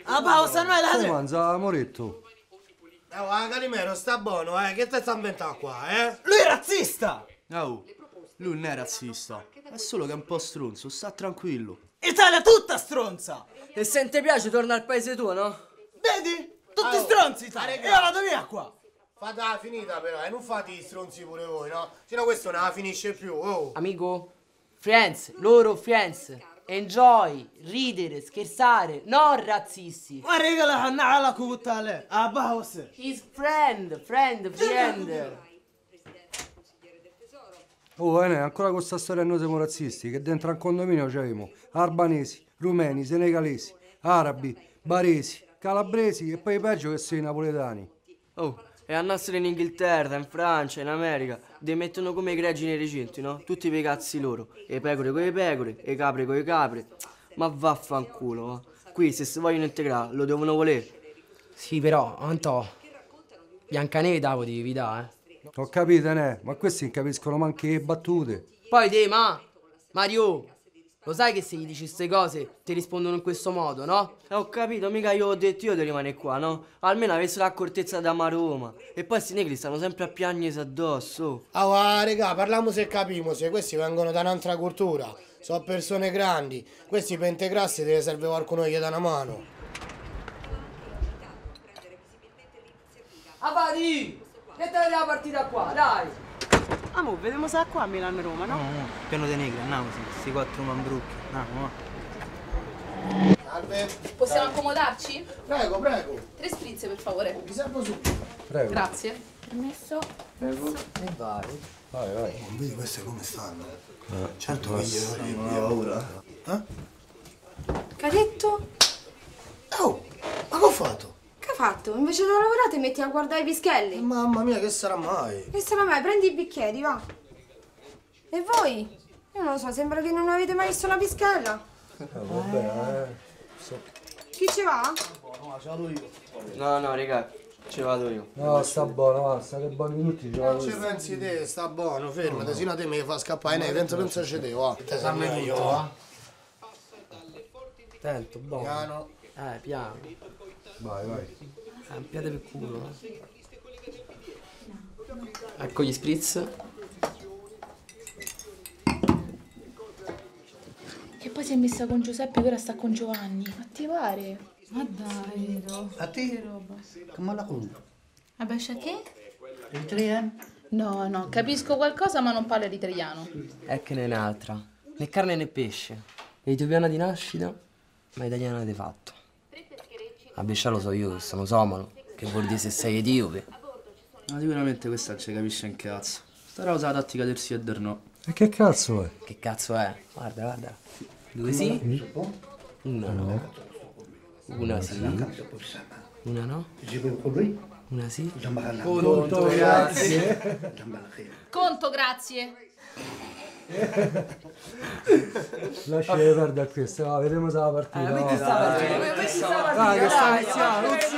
La pausa non è la Come mangia Moretto? Calimero, sta buono, che te sta inventando qua, Lui è razzista! Oh, lui non è razzista, è solo che è un po' stronzo, sta tranquillo. Italia tutta stronza! E se non ti piace torna al paese tuo, no? Vedi? Tutti stronzi, Italia! E io vado via qua! Fatela finita però, non fate gli stronzi pure voi, no? Se no questo non la finisce più, oh! Amico, friends, loro friends. Enjoy, ridere, scherzare, non razzisti. Ma regala alla cuttale! A pausa! His friend. Oh, ancora con sta storia noi siamo razzisti, che dentro al condominio c'avevamo albanesi, rumeni, senegalesi, arabi, baresi, calabresi e poi peggio che sei napoletani. Oh, e a nostra in Inghilterra, in Francia, in America, li mettono come i greggi nei recinti, no? Tutti per i cazzi loro. E le pecore con le pecore, e i capri con le capre. Ma vaffanculo, va. Qui se si vogliono integrare lo devono volere. Sì, però, Antò, Biancaneve davo devi evitare, Ho capito, ne? Ma questi non capiscono manche le battute. Poi te, Mario, lo sai che se gli dici queste cose ti rispondono in questo modo, no? Ho capito, mica io ho detto io di rimanere qua, no? Almeno avessi l'accortezza da Roma. E poi sti negri stanno sempre a piagnesi addosso. Ah, regà, parliamo se capimo, se questi vengono da un'altra cultura. Sono persone grandi. Questi per integrarsi deve serve qualcuno che gli dà una mano. Avati! Che te la partita qua, dai! Amo, vediamo se qua a Milano-Roma, no? No, piano dei negri, andiamo, sti quattro mambrucchi, andiamo, Salve. Possiamo accomodarci? Prego. 3 spritz per favore. Vi servo subito. Prego. Grazie. Permesso. E vai. Vai. Non vedi queste come stanno? Certo che gli paura. Che ha detto? Oh, ma che ho fatto? Che ha fatto? Invece di lavorare ti metti a guardare i pischelli. Mamma mia, che sarà mai? Che sarà mai? Prendi i bicchieri, va. E voi? Io non lo so, sembra che non avete mai visto una pischella. Chi ci va? No, raga, ci vado io. No, sta buono, va, state buoni tutti. Non ci pensi te, sta buono, fermate, sino a te mi fa scappare, pensa c'è te, va. Te sai meglio, va. Attento, buono. Piano. Piano. Vai. Un piede per culo, Ecco gli spritz. Che poi si è messa con Giuseppe che ora sta con Giovanni. Ma ti pare? Ma dai, A te? Che roba. Come la conto? Vabbè, c'è che? L'italiano? No, capisco qualcosa ma non parlo l'italiano. E che ne è un'altra. Né carne né pesce. Etiopiana di nascita, ma italiana di fatto. A bescià lo so io che sono somalo, che vuol dire se sei etiope. Ma sicuramente questa non ci capisce un cazzo. Sta rosa la tattica del sì e del no. E che cazzo è? Che cazzo è? Guarda. Due sì? Una no. Una sì. Una no. Una sì. Conto, grazie. Conto, grazie. Lasciate perdere questo, va, vediamo se la partita. Metti sta partita. Dai, che sta iniziando.